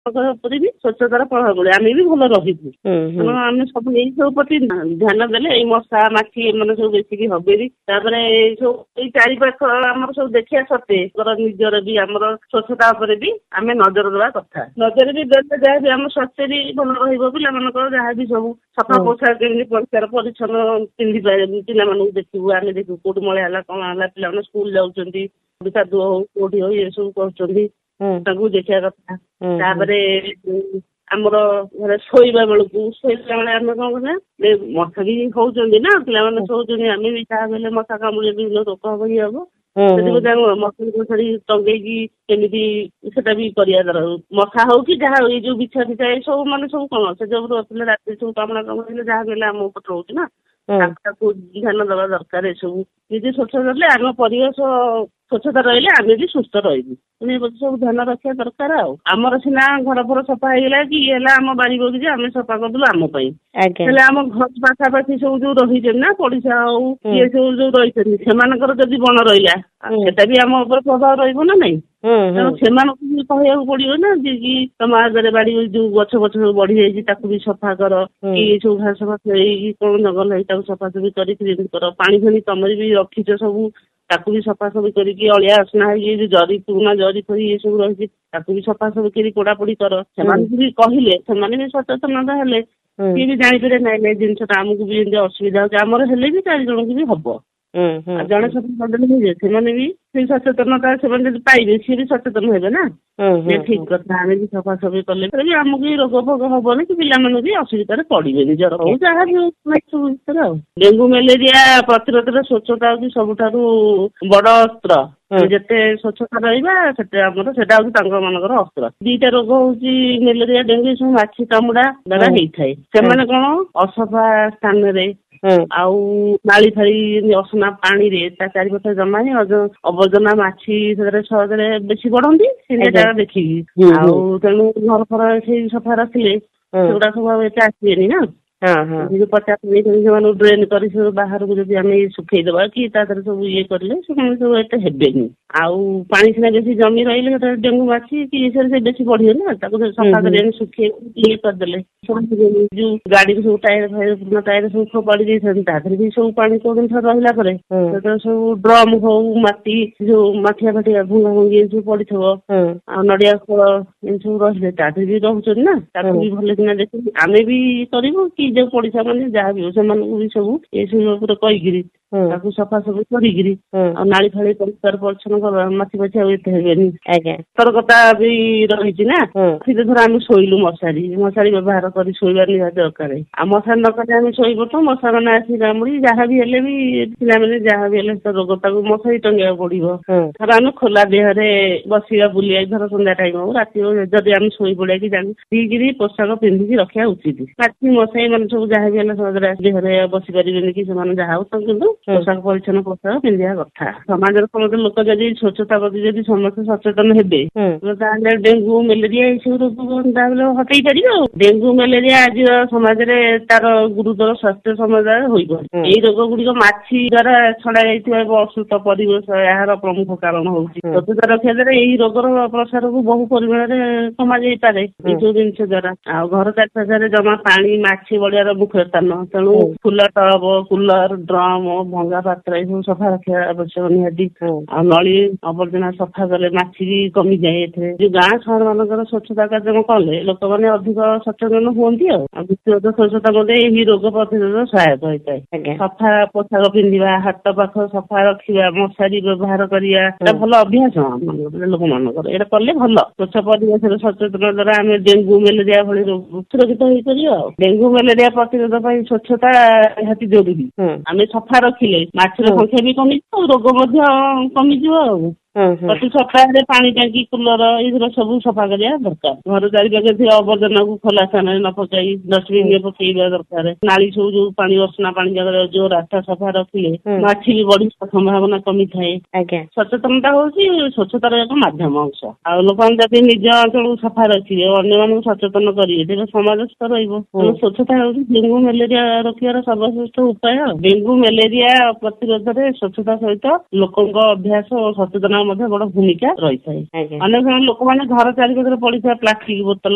ଉପରେ ବି ସ୍ୱଚ୍ଛତାର ପ୍ରଭାବ ପଡେ ଆମେ ବି ଭଲ ରହିବୁ। ତେଣୁ ଆମେ ସବୁ ଏଇ ସବୁ ପ୍ରତି ଧ୍ୟାନ ଦେଲେ ଏଇ ମଶା ମାଛି ଏମାନେ ସବୁ ବେଶିକି ହବେନି। ତାପରେ ଏଇ ସବୁ ଏଇ ଚାରିପାଖ ଆମର ସବୁ ଦେଖିବା ସତ୍ତ୍ୱେ ନିଜର ବି ଆମର ସ୍ୱଚ୍ଛତା ଉପରେ ବି ଆମେ ନଜର ଦେବା କଥା। ନଜର ବି ଦେଲେ ଯାହା ବି ଆମ ସ୍ୱାସ୍ଥ୍ୟ ବି ଭଲ ରହିବ। ପିଲାମାନଙ୍କର ଯାହା ବି ସବୁ ସଫା ପୋଷାକ କେମିତି ପରିଷ୍କାର ପରିଚ୍ଛନ୍ନ ପିନ୍ଧି ପାରିବୁ ପିଲାମାନଙ୍କୁ ଦେଖିବୁ ଆମେ ଦେଖିବୁ କୋଉଠି ମଳିଆ ହେଲା କଣ ହେଲା ପିଲାମାନେ ସ୍କୁଲ ଯାଉଛନ୍ତି କୋଉଠି କାଦୁଅ ହଉ କୋଉଠି ହଉ ଏସବୁ କରୁଛନ୍ତି ତାଙ୍କୁ ଦେଖିବା କଥା। ତାପରେ ଆମର ଘରେ ଶୋଇବା ବେଳକୁ ଶୋଇଲା ବେଳେ ଆମେ କଣ କରିବା ମଶା ବି ହଉଛନ୍ତି ନା ପିଲାମାନେ ଶୋଉଛନ୍ତି ଆମେ ବି ଯାହା ହେଲେ ମଶା କାମୁଡିଲେ ବିଭିନ୍ନ ରୋଗ ହବ ଇଏ ହବ। ସେଥିପାଇଁ ମଶାରୀ ଫସାରୀ ଟଙ୍ଗେଇକି କେମିତି ସେଟା ବି କରିବା ଦରକାର। ମଶା ହଉ କି ଯାହା ହଉ ଏଇ ଯୋଉ ବିଛା ଫିଛା ଏ ସବୁ ମାନେ ସବୁ କଣ ସେ ଯୋଉ ରଖିଲେ ରାତିରେ ସବୁ କାମୁଡା କାମୁଡିଲେ ଯାହା ହେଲେ ଆମ ଉପରେ ରହୁଛି ନା ତାକୁ ଧ୍ୟାନ ଦେବା ଦରକାର। ଏସବୁ ନିଜେ ସ୍ୱଚ୍ଛ ରହିଲେ ଆମ ପରିବେଶ ସ୍ୱଚ୍ଛତା ରହିଲେ ଆମେ ବି ସୁସ୍ଥ ରହିବୁ। ସବୁ ଧ୍ୟାନ ରଖିବା ଦରକାର। ଆଉ ଆମର ସିନା ଘର ଫର ସଫା ହେଇଗଲା କି ଇଏ ହେଲା ଆମ ବାରି ବଗିଚା ଆମେ ସଫା କରିଦେଲୁ ଆମ ପାଇଁ ହେଲେ ଆମ ଘର ପାଖାପାଖି ସବୁ ଯୋଉ ରହିଛନ୍ତି ନା ପଡିଶା ହଉ କିଏ ସବୁ ଯୋଉ ରହିଛନ୍ତି ସେମାନଙ୍କର ଯଦି ବଣ ରହିଲା ସେଟା ବି ଆମ ଉପରେ ପ୍ରଭାବ ରହିବ ନା ନାଇଁ। ତେଣୁ ସେମାନଙ୍କୁ ବି କହିବାକୁ ପଡିବ ନା ଯେ କି ତମ ଆଗରେ ବାଡି ଯୋଉ ଗଛ ଫଛ ସବୁ ବଢି ଯାଇଛି ତାକୁ ବି ସଫା କର କି ସବୁ ଘାସ ଫାସ ହେଇକି କଣ ଜଙ୍ଗଲ ହେଇ ତାକୁ ସଫାସଫି କରିକି ଯେମିତି କର। ପାଣି ଫାଣି ତମର ବି ରଖିଛ ସବୁ ତାକୁ ବି ସଫାସଫି କରିକି ଅଳିଆ ଆସନା ହେଇକି ଜରି ପୁରୁଣା ଜରି ଫରି ଏ ସବୁ ରହିଛି ତାକୁ ବି ସଫାସଫି କରି ପୋଡାପୋଡି କର। ସେମାନଙ୍କୁ ବି କହିଲେ ସେମାନେ ବି ସଚେତନତା ହେଲେ ସିଏ ବି ଜାଣିପାରିବେ ନାଇଁ ନାଇଁ ଜିନିଷଟା ଆମକୁ ବି ଏମିତି ଅସୁବିଧା ହଉଛି ଆମର ହେଲେ ବି 4 ଜଣଙ୍କୁ ବି ହବ। ଆଉ ଜଣେ ସଚେତନ କରିଦେଲେ ସେମାନେ ବି ସେଇ ସଚେତନତା ସେମାନେ ଯଦି ପାଇବେ ସିଏ ବି ସଚେତନ ହେବେ ନା ଠିକ କଥା। ଆମେ ବି ସଫାସଫି କଲେ ବି ଆମକୁ ବି ରୋଗ ଫୋଗ ହବନି କି ପିଲାମାନେ ବି ଅସୁବିଧାରେ ପଡିବେନି ଜର ହଉ ଯାହା ବି ସବୁ ଭିତରେ। ଆଉ ଡେଙ୍ଗୁ ମ୍ୟାଲେରିଆ ପ୍ରତିରୋଧରେ ସ୍ୱଚ୍ଛତା ହଉଛି ସବୁଠାରୁ ବଡ ଅସ୍ତ୍ର। ଯେତେ ସ୍ୱଚ୍ଛତା ରହିବା ସେତେ ଆମର ସେଟା ହଉଛି ତାଙ୍କ ମାନଙ୍କର ଅସ୍ତ୍ର। 2ଟା ରୋଗ ହଉଛି ମ୍ୟାଲେରିଆ ଡେଙ୍ଗୁ ସବୁ ମାଛି କାମୁଡା ଦ୍ଵାରା ହେଇଥାଏ। ସେମାନେ କଣ ଅସଫା ସ୍ଥାନରେ ଆଉ ନାଳି ଫାଳି ଅସନା ପାଣିରେ ତା ଚାରିପଟେ ଜମା ହିଁ ଅବର୍ଜନା ମାଛି ସେଥିରେ ସହଜରେ ବେଶୀ ବଢନ୍ତି ସେ ଜାଗା ଦେଖିକି। ଆଉ ତେଣୁ ଘର ଫର ସେଇ ସଫା ରଖିଲେ ସେଗୁଡା ସବୁ ଆଉ ଏତେ ଆସିବେନି ନା। ପଚା ସେମାନଙ୍କୁ ଡ୍ରେନ୍ କରି ସବୁ ବାହାରକୁ ଯଦି ଆମେ ଶୁଖେଇଦବା କି ତା ଦେହରେ ସବୁ ଇଏ କରିଲେ ସେମାନେ ସବୁ ଏତେ ହେବେନି। ଆଉ ପାଣି ସିନା ବେଶୀ ଜମି ରହିଲେ ସେଟା ଡେଙ୍ଗୁ ମାଛି କି ସେ ବେଶୀ ବଢିବ ନା। ତାକୁ ସଫା କରି ଶୁଖେଇ ଇଏ କରିଦେଲେ ଯୋଉ ଗାଡିରୁ ସବୁ ଟାୟାର ଫାୟାର ପୁରୁଣା ଟାୟାର ସବୁ ଫୋପାଡ଼ି ଦେଇଥାନ୍ତି ତା ଦେହରେ ବି ସବୁ ପାଣି କୋଉଦିନ ଥର ରହିଲା ପରେ ସେତେବେଳେ ସବୁ ଡ୍ରମ୍ ହଉ ମାଟି ଯୋଉ ମାଠିଆ ଫାଟିଆ ଭୁଙ୍ଗା ଭୁଙ୍ଗି ଏ ସବୁ ପଡିଥିବ ଆଉ ନଡିଆ ଖୋଳ ଏ ସବୁ ରହିଲେ ତା ଦେହରେ ବି ରହୁଛନ୍ତି ନା। ତାକୁ ବି ଭଲ କିନା ଦେଖିକି ଆମେ ବି କରିବୁ କି ଯୋଉ ପଡିଶା ମାନେ ଯାହା ବି ହଉ ସେମାନଙ୍କୁ ବି ସବୁ ଏସବୁ ଉପରେ କହିକିରି ତାକୁ ସଫାସଫି କରିକିରି ଆଉ ନାଳି ଫାଳି ପରିଷ୍କାର ପରିଚ୍ଛନ୍ନ କରିବା ମାଛି ଫାଛି ଆଉ ଏତେ ହେବେନି। ସତର୍କତା ବି ରହିଛି ନା। ଧୀରେ ଧର ଆମେ ଶୋଇଲୁ ମଶାରୀ ବ୍ୟବହାର କରି ଶୋଇବା ନିହାତି ଦରକାର। ଆଉ ମଶାରୀ ନ କଲେ ଆମେ ଶୋଇପଡୁ ମଶା ମାନେ ଆସି କାମୁଡି ଯାହା ବି ହେଲେ ବି ପିଲାମାନେ ଯାହା ବି ହେଲେ ରୋଗ ତାକୁ ମଶାରୀ ଟଙ୍ଗିବାକୁ ପଡିବ। ଧର ଆମେ ଖୋଲା ଦେହରେ ବସିବା ବୁଲିବା ଧର ସନ୍ଧ୍ୟା ଟାଇମ ହଉ ରାତି ହଉ ଯଦି ଆମେ ଶୋଇ ପଡିବା କି ପିଇକିରି ପୋଷାକ ପିନ୍ଧିକି ରଖିବା ଉଚିତ। ମାଛି ମଶାରୀ ମାନେ ସବୁ ଯାହା ବି ହେଲେ ସହଜରେ ଦେହରେ ବସି ପାରିବେନି କି ସେମାନେ ଯାହା ହଉ କିନ୍ତୁ ପୋଷାକ ପରିଚ୍ଛନ୍ନ ପୋଷାକ ପିନ୍ଧିବା କଥା। ସମାଜର ସମସ୍ତେ ଲୋକ ଯଦି ସ୍ୱଚ୍ଛତା ପ୍ରତି ଯଦି ସମସ୍ତେ ସଚେତନ ହେବେ ତାହେଲେ ଡେଙ୍ଗୁ ମ୍ୟାଲେରିଆ ଏଇସବୁ ରୋଗ ତାହେଲେ ହଟେଇ ପାରିବେ। ଆଉ ଡେଙ୍ଗୁ ମ୍ୟାଲେରିଆ ଆଜିର ସମାଜରେ ତାର ଗୁରୁତର ସ୍ୱାସ୍ଥ୍ୟ ସମସ୍ୟା ହୋଇପଡେ। ଏଇ ରୋଗ ଗୁଡିକ ମାଛି ଦ୍ଵାରା ଛଡା ଯାଇଥିବା ଅସୁସ୍ଥ ପରିବେଶ ଏହାର ପ୍ରମୁଖ କାରଣ ହଉଛି। ସ୍ୱଚ୍ଛତା ରଖିବା ଦ୍ୱାରା ଏଇ ରୋଗର ପ୍ରସାରକୁ ବହୁ ପରିମାଣରେ କମାଯାଇପାରେ ଏଇ ସବୁ ଜିନିଷ ଦ୍ଵାରା। ଆଉ ଘର ଚାରିପାଖରେ ଜମା ପାଣି ମାଛି ବଢିବାର ମୁଖ୍ୟ ସ୍ଥାନ। ତେଣୁ ଫୁଲ ଟବ କୁଲର ଡ୍ରମ ଭଙ୍ଗା ପାତ୍ର ଏସବୁ ସଫା ରଖିବା ଆବଶ୍ୟକ ନିହାତି। ଆଉ ନଳି ଆବର୍ଜନା ସଫା କଲେ ମାଛି ବି କମିଯାଏ। ଏଥିରେ ଯୋଉ ଗାଁ ସହର ମାନଙ୍କର ସ୍ୱଚ୍ଛତା କାର୍ଯ୍ୟକ୍ରମ କଲେ ଲୋକମାନେ ଅଧିକ ସଚେତନ ହୁଅନ୍ତି। ଆଉ ବ୍ୟକ୍ତିଗତ ସ୍ୱଚ୍ଛତା ମଧ୍ୟ ଏହି ରୋଗ ପ୍ରତିରୋଧ ସହାୟକ ହୋଇଥାଏ। ସଫା ପୋଷାକ ପିନ୍ଧିବା ହାତ ପାଖ ସଫା ରଖିବା ମଶାରୀ ବ୍ୟବହାର କରିବା ଏଟା ଭଲ ଅଭ୍ୟାସ ଲୋକମାନଙ୍କର। ଏଇଟା କଲେ ଭଲ। ସ୍ୱଚ୍ଛ ପରିବେଶରେ ସଚେତନ ଦ୍ୱାରା ଆମେ ଡେଙ୍ଗୁ ମ୍ୟାଲେରିଆ ଭଳି ରୋଗ ସୁରକ୍ଷିତ ହେଇପାରିବ। ଆଉ ଡେଙ୍ଗୁ ମ୍ୟାଲେରିଆ ପ୍ରତିରୋଧ ପାଇଁ ସ୍ୱଚ୍ଛତା ନିହାତି ଜରୁରୀ। ଆମେ ସଫା ରଖିଲେ ମାଛର ସଂଖ୍ୟା ବି କମିଯିବ ଆଉ ରୋଗ ମଧ୍ୟ କମିଯିବ। ଆଉ ପ୍ରତି ସପ୍ତାହରେ ପାଣି ଟାଙ୍କି କୁଲର ଏଇଗୁରା ସବୁ ସଫା କରିବା ଦରକାର। ଘର ଚାରିପାଖରେ ଥିବା ଆବର୍ଜନାକୁ ଖୋଲା ସ୍ଥାନରେ ନ ପକାଇ ଡଷ୍ଟବିନ ରେ ପକେଇବା ଦରକାର। ନାଳି ସବୁ ଯୋଉ ପାଣି ଅସନା ପାଣି ଜାଗାରେ ଯୋଉ ରାସ୍ତା ସଫା ରଖିଲେ ମାଛି ବି ବଢିବାର ସମ୍ଭାବନା କମିଥାଏ। ସଚେତନତା ହଉଛି ସ୍ୱଚ୍ଛତାର ଏକ ମାଧ୍ୟମ ଅଂଶ। ଆଉ ଲୋକମାନେ ଯଦି ନିଜ ଅଞ୍ଚଳକୁ ସଫା ରଖିବେ ଅନ୍ୟମାନଙ୍କୁ ସଚେତନ କରିବେ ତେବେ ସମାଜ ସୁସ୍ଥ ରହିବ। ତେଣୁ ସ୍ୱଚ୍ଛତା ହେଉଛି ଡେଙ୍ଗୁ ମ୍ୟାଲେରିଆ ରୋକିବାର ସର୍ବଶ୍ରେଷ୍ଠ ଉପାୟ। ଡେଙ୍ଗୁ ମ୍ୟାଲେରିଆ ପ୍ରତିରୋଧରେ ସ୍ୱଚ୍ଛତା ସହିତ ଲୋକଙ୍କ ଅଭ୍ୟାସ ଓ ସଚେତନ ମଧ୍ୟ ବଡ ଭୂମିକା ରହିଥାଏ। ଅନେକ ଲୋକମାନେ ଘର ଚାରିପାଖରେ ପଡିଥିବା ପ୍ଲାଷ୍ଟିକ ବୋତଲ